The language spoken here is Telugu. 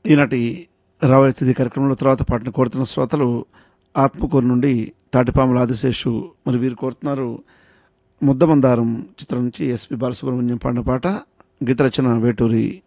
ఈనాటి రాబోయే తిథి కార్యక్రమంలో తర్వాత పాటను కోరుతున్న శ్రోతలు ఆత్మకూరు నుండి తాటిపాముల ఆదిశేషు. మరి వీరు కోరుతున్నారు ముద్దమందారం చిత్రం నుంచి ఎస్పి బాలసుబ్రహ్మణ్యం పాడిన పాట. గీత రచన వేటూరి.